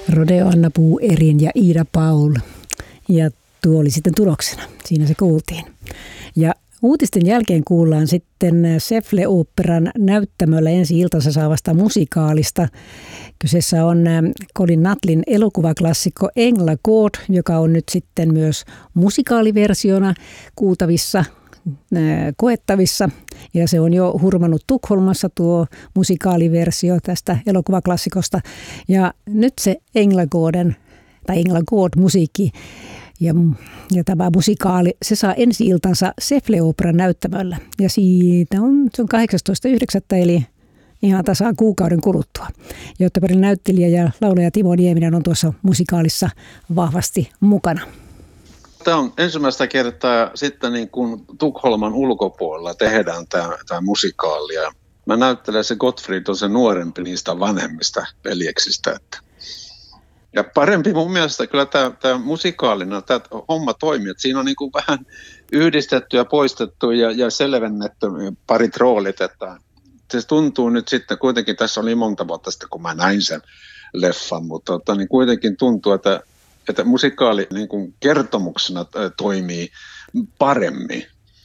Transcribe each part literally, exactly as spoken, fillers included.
Rodeo Anna Puu Erin ja Iida Paul. Ja tuo oli sitten tuloksena. Siinä se kuultiin. Ja uutisten jälkeen kuullaan sitten Säffle-oopperan näyttämöllä ensi-iltansa saavasta musikaalista. Kyseessä on Colin Nuttlin elokuvaklassikko Änglagård, joka on nyt sitten myös musikaaliversiona kuultavissa, koettavissa. Ja se on jo hurmannut Tukholmassa tuo musikaaliversio tästä elokuvaklassikosta. Ja nyt se Änglagården tai Änglagård-musiikki ja, ja tämä musikaali, se saa ensi-iltansa Säffle-oopperan näyttämöllä. Ja siitä on, se on kahdeksastoista yhdeksättä eli ihan tasaan kuukauden kuluttua. Göteborgin näyttelijä ja laulaja Timo Nieminen on tuossa musikaalissa vahvasti mukana. Tämä on ensimmäistä kertaa sitten niin kuin Tukholman ulkopuolella tehdään tämä, tämä musikaali. Ja mä näyttelen se Gottfried on se nuorempi niistä vanhemmista veljeksistä. Että. Ja parempi mun mielestä kyllä tämä, tämä musikaalina, tämä homma toimii. Että siinä on niin kuin vähän yhdistetty ja poistettu ja, ja selvennetty parit roolit. Että se tuntuu nyt sitten, kuitenkin tässä oli monta vuotta sitten, kun mä näin sen leffan, mutta tota, niin kuitenkin tuntuu, että että musikaali niin kuin kertomuksena toimii paremmin.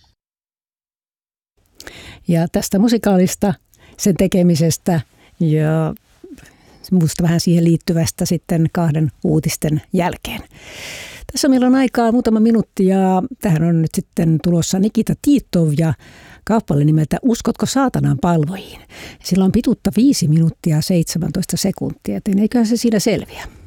Ja tästä musikaalista, sen tekemisestä ja musta vähän siihen liittyvästä sitten kahden uutisten jälkeen. Tässä meillä on aikaa muutama minuutti ja tähän on nyt sitten tulossa Nikita Titov ja kappale nimeltä Uskotko saatanan palvojiin. Sillä on pituutta viisi minuuttia seitsemäntoista sekuntia, joten eiköhän se siinä selviä.